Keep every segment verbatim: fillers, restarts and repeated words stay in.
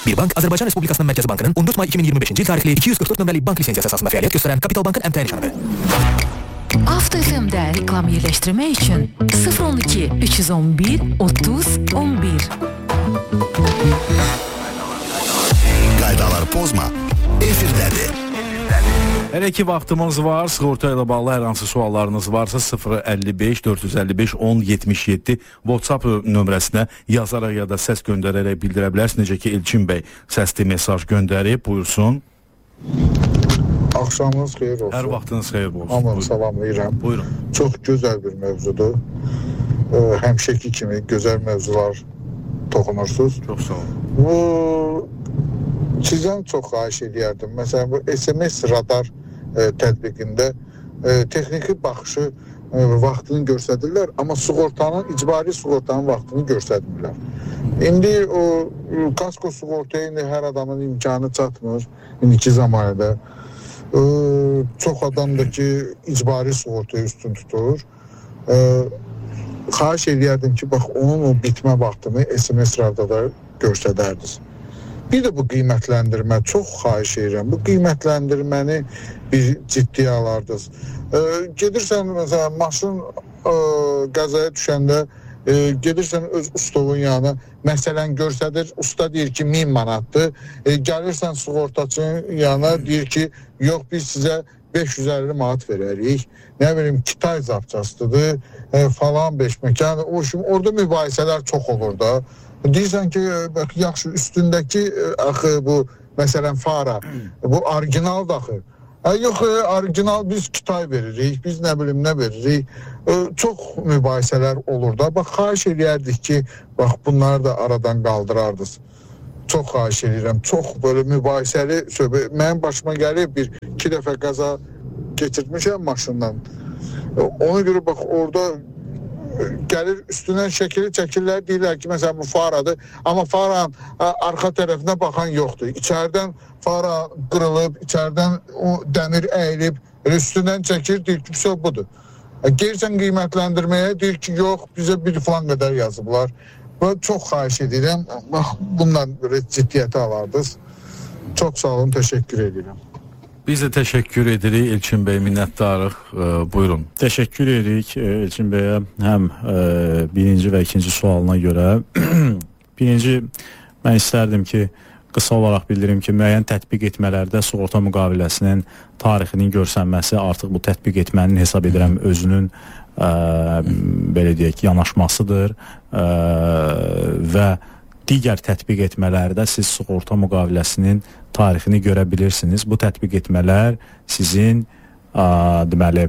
Bir bank Azərbaycan Respublikasının Mərkəzi Bankının on dörd may iki min iyirmi beşinci il tarixli iki yüz qırx dörd nömrəli bank lisensiyası əsasında fəaliyyət göstərən Kapital Bankın əmtəyə nişanıdır. Avto F M-də reklam yerləşdirmək üçün sıfır on iki üç yüz on bir otuz on bir. Qaydalar pozma, efirdədir. Hələ ki vaxtımız var, sığorta ilə bağlı hər hansı suallarınız varsa sıfır əlli beş dörd yüz əlli beş on yetmiş yeddi WhatsApp nömrəsinə yazaraq ya da səs göndərərək bildirə bilərsiniz. Necə ki Elçin bəy səsli mesaj göndərib, buyursun. Axşamınız xeyir olsun. Hər vaxtınız xeyir olsun. Hamını salamlayıram. Buyurun. Çox gözəl bir mövzudur. Həmişəki kimi gözəl mövzular toxunursunuz. Çox sağ olun. Bu sizdən çox xahiş edərdim. Məsələn, bu S M S radar e, tətbiqində e, texniki baxışı e, vaxtını göstərirlər, amma sığortanın, icbari sığortanın vaxtını göstərmirlər. İndi o kasko sığortaya indi hər adamın imkanı çatmır, indiki zamanədə. E, çox adam da ki, icbari sığortaya üstün tutur. E, xahiş edərdim ki, bax, onun o bitmə vaxtını S M S radarda göstədərdiniz. Bir də bu qiymətləndirmə, çox xahiş edirəm, bu qiymətləndirməni bir ciddiyə alardınız. E, gedirsən, məsələn, maşın e, qəzaya düşəndə, e, gedirsən öz ustovun yanına, məsələn, görsədir, usta deyir ki, min manatdır, e, gəlirsən sığortaçının yanına, deyir ki, yox, biz sizə beş yüz əlli manat verərik, nə bilim, Kitay zapçasıdır, e, falan beş məkan, o şimdi orada mübahisələr çox olur da. Deyirsən ki, bak, yaxşı, üstündəki axı bu, məsələn, fara, bu orijinal daxı. E, yox, e, orijinal biz Kitay veririk, biz nə bilim nə veririk. E, çox mübahisələr olur da. Bax, xahiş edərdik ki, bax, bunları da aradan qaldırardınız. Çox xahiş edirəm, çox böyle mübahisəli söhbət. Mənim başıma gəlib bir, iki dəfə qaza geçirtmişəm maşından. E, ona görə bax, orada gəlir üstündən şəkili çəkirlər, deyirlər ki, məsələn, bu faradır, amma faranın arxa tərəfinə baxan yoxdur. İçərdən fara qırılıb, içərdən o dəmir əyilib, üstündən çəkir, deyir ki, все budur. Gelirsən qiymətləndirməyə, deyir ki, yox, bizə bir falan qədər yazıblar. Və çox xahiş edirəm, bundan ciddiyyəti alardınız. Çox sağ olun, təşəkkür edirəm. Biz də təşəkkür edirik Elçin bəy, minnətdarıq. E, buyurun. Təşəkkür edirik Elçin bəyə həm e, birinci və ikinci sualına görə. Birinci, mən istərdim ki, qısa olaraq bildirim ki, müəyyən tətbiq etmələrdə sığorta müqaviləsinin tarixinin görsənməsi artıq bu tətbiq etmənin hesab edirəm özünün e, belə deyək, yanaşmasıdır e, və digər tətbiq etmələrdə siz sığorta müqaviləsinin tarixini görə bilirsiniz. Bu tətbiq etmələr sizin ə, deməli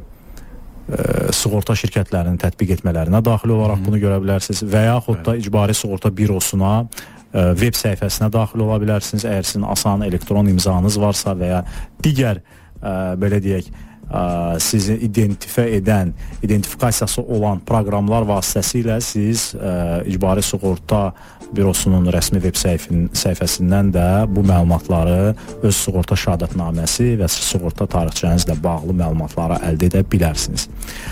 ə, sığorta şirkətlərinin tətbiq etmələrinə daxil olaraq bunu görə bilərsiniz və yaxud da icbari sığorta bürosuna ə, web səhifəsinə daxil ola bilərsiniz. Əgər sizin asan elektron imzanız varsa və ya digər ə, belə deyək ə, sizi identifə edən, identifikasiyası olan proqramlar vasitəsilə siz ə, icbari sığorta bürosunun rəsmi web səhifəsindən də bu məlumatları, öz sığorta şəhadətnaməsi və sığorta tarixçənizlə bağlı məlumatları əldə edə bilərsiniz.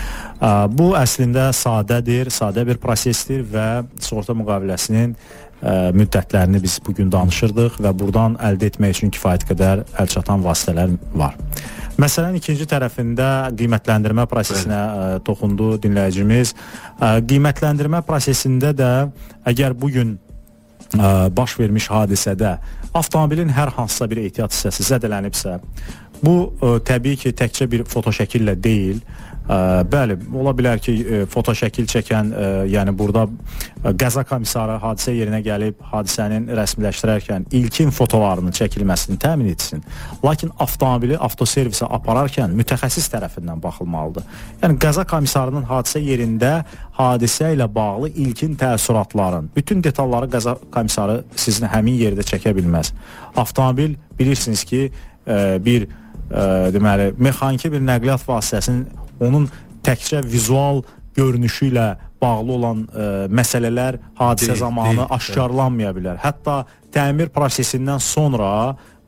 Bu əslində sadədir, sadə bir prosesdir və sığorta müqaviləsinin müddətlərini biz bugün danışırdıq və buradan əldə etmək üçün kifayət qədər əlçatan vasitələr var. Məsələnin ikinci tərəfində qiymətləndirmə prosesinə ə, toxundu dinləyicimiz. Ə, qiymətləndirmə prosesində də əgər bugün ə, baş vermiş hadisədə avtomobilin hər hansısa bir ehtiyat hissəsi zədələnibsə, bu ə, təbii ki, təkcə bir fotoşəkillə deyil. Ə, bəli, ola bilər ki, ə, fotoşəkil çəkən, ə, yəni burada ə, qəza komissarı hadisə yerinə gəlib hadisənin rəsmiləşdirərkən ilkin fotolarının çəkilməsini təmin etsin. Lakin avtomobili avtoservisə apararkən mütəxəssis tərəfindən baxılmalıdır. Yəni qəza komissarının hadisə yerində hadisə ilə bağlı ilkin təəssüratların, bütün detalları qəza komissarı sizin həmin yerdə çəkə bilməz. Avtomobil bilirsiniz ki, ə, bir ə, deməli, mexaniki bir nəqliyyat vasitəsinin onun təkcə vizual görünüşü ilə bağlı olan ə, məsələlər hadisə deyil, zamanı deyil, aşkarlanmaya bilər. Hətta təmir prosesindən sonra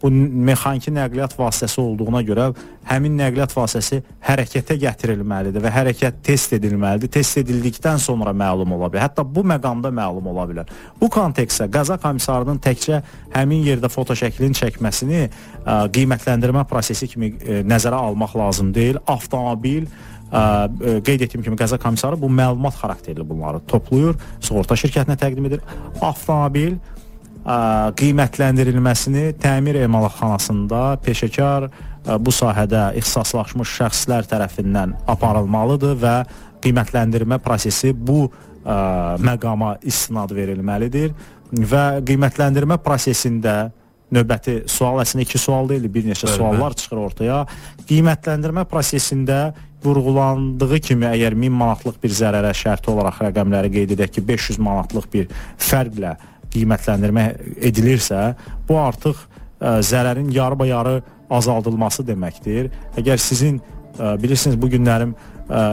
bu mexaniki nəqliyyat vasitəsi olduğuna görə həmin nəqliyyat vasitəsi hərəkətə gətirilməlidir və hərəkət test edilməlidir. Test edildikdən sonra məlum ola bilər. Hətta bu məqamda məlum ola bilər. Bu kontekstdə qəza komissarının təkcə həmin yerdə fotoşəklin çəkməsini ə, qiymətləndirmə prosesi kimi ə, nəzərə almaq lazım deyil. Avtomobil ə, ə, qeyd etdiyim kimi qəza komissarı bu məlumat xarakterli bunları toplayır, sığorta şirkətinə təqdim edir. Avtomobil ə, qiymətləndirilməsini təmir emalatxanasında peşəkar ə, bu sahədə ixtisaslaşmış şəxslər tərəfindən aparılmalıdır və qiymətləndirmə prosesi bu ə, məqama istinad verilməlidir və qiymətləndirmə prosesində növbəti sual, əslində iki sual deyil, bir neçə Bəli, suallar çıxır ortaya. Qiymətləndirmə prosesində vurğulandığı kimi əgər min manatlıq bir zərərə şərti olaraq rəqəmləri qeyd edək ki, beş yüz manatlıq bir fərqlə qiymətləndirmə edilirsə, bu artıq ə, zərərin yarı-yarı azaldılması deməkdir. Əgər sizin ə, bilirsiniz bu günlərim ə,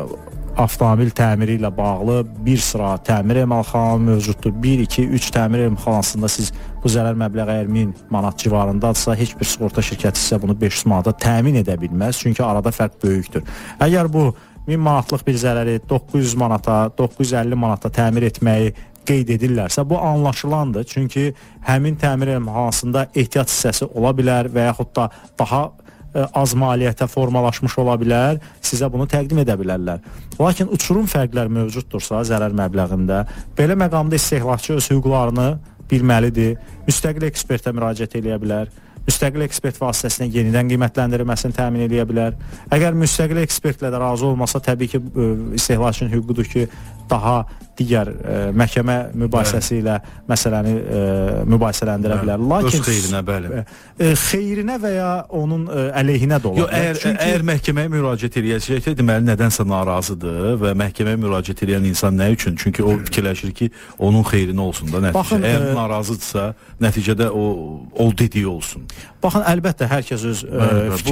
avtomobil təmiri ilə bağlı bir sıra təmir emalxana mövcuddur. bir, iki, üç təmir emalxanasında siz bu zərər məbləği əgər min manat civarındadırsa, heç bir sığorta şirkəti sizə bunu beş yüz manata təmin edə bilməz. Çünki arada fərq böyükdür. Əgər bu min manatlıq bir zərəri doqquz yüz manata, doqquz yüz əlli manata təmir etməyi qeyd edirlərsə, bu anlaşılandır. Çünki həmin təmir emalxanasında ehtiyat hissəsi ola bilər və yaxud da daha az maliyyətə formalaşmış ola bilər, sizə bunu təqdim edə bilərlər. Lakin uçurum fərqlər mövcuddursa zərər məbləğində, belə məqamda istehlakçı öz hüquqlarını bilməlidir, müstəqil ekspertə müraciət edə bilər, müstəqil ekspert vasitəsilə yenidən qiymətləndirilməsini təmin edə bilər. Əgər müstəqil ekspertlə də razı olmasa, təbii ki, istehlakçının hüququdur ki, daha digər ə, məhkəmə mübahisəsi ilə məsələni ə, mübahisələndirə bilər. Lakin öz xeyrinə, bəli. Ə, xeyrinə və ya onun ə, əleyhinə də ola bilər. Əgər, Çünki... əgər məhkəməyə müraciət edəcəksə, deməli nədənsə narazıdır və məhkəməyə müraciət edən insan nə üçün? Çünki o fikirləşir ki, onun xeyrinə olsun da nəticə. Baxın, əgər ə... narazıdırsa, nəticədə o, o dediyi olsun. Baxın, əlbəttə hər kəs öz ə, fikirlərini